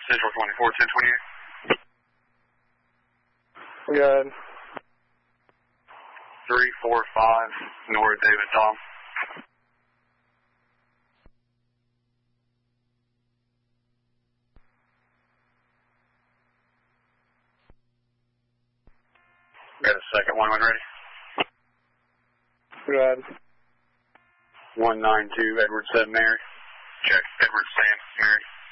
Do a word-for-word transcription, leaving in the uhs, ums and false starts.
Central twenty-four, ten twenty-eight. Good. three four five, North David Tom. Got a second one when ready. Good. one nine two, Edward seven Mary. Check, Edward Sam, Mary.